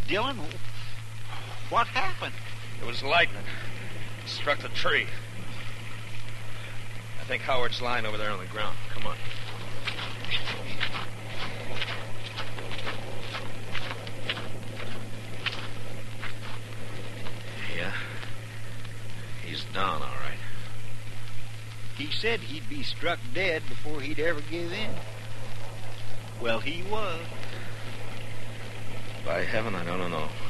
Dillon, what happened? It was lightning. It struck the tree. I think Howard's lying over there on the ground. Come on. Yeah. He's down, all right. He said he'd be struck dead before he'd ever give in. Well, he was. By heaven, I don't know.